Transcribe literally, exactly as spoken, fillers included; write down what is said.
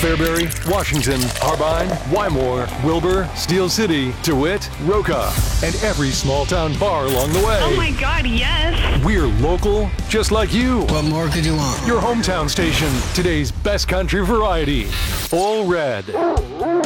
Fairbury, Washington, Harbine, Wymore, Wilbur, Steel City, DeWitt, Roca, and every small town bar along the way. Oh my God, yes. We're local, just like you. What more could you want? Your hometown station, today's best country variety. All red.